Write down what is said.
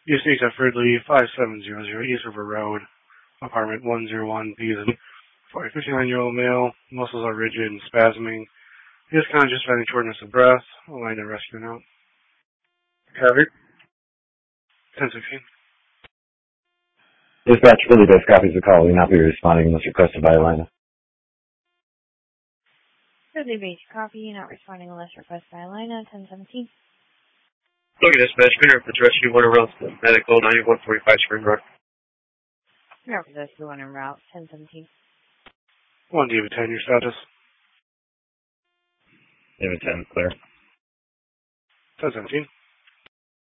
East Exit Ridley, 5700 East River Road, apartment 101B is a 59-year-old male. Muscles are rigid and spasming. He is conscious, having shortness of breath. Line to rescue note. Covered. 1016. Dispatch Ridley Base copies the call. We will not be responding unless requested by Alina. Ridley Base copy, not responding unless requested by Alina. 1017. Look at dispatch. Spinner for rescue 1 around medical 9145 Spring Road. Spinner for rescue 1 en route. 1017. 1 David 10, your status. David 10, clear. 1017.